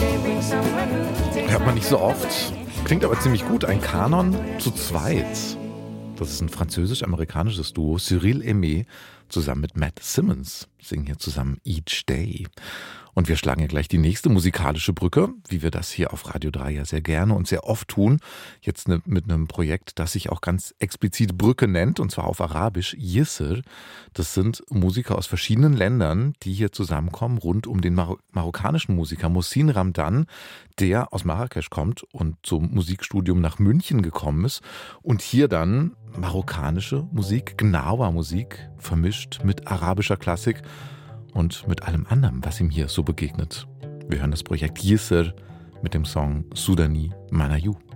Hört man nicht so oft, klingt aber ziemlich gut. Ein Kanon zu zweit. Das ist ein französisch-amerikanisches Duo. Cyril Aimé zusammen mit Matt Simmons singen hier zusammen Each Day. Und wir schlagen ja gleich die nächste musikalische Brücke, wie wir das hier auf Radio 3 ja sehr gerne und sehr oft tun. Jetzt mit einem Projekt, das sich auch ganz explizit Brücke nennt, und zwar auf Arabisch, Yisr. Das sind Musiker aus verschiedenen Ländern, die hier zusammenkommen, rund um den marokkanischen Musiker Moussine Ramdan, der aus Marrakesch kommt und zum Musikstudium nach München gekommen ist und hier dann marokkanische Musik, Gnawa-Musik, vermischt mit arabischer Klassik und mit allem anderen, was ihm hier so begegnet. Wir hören das Projekt Yisr mit dem Song Soudani Manayou.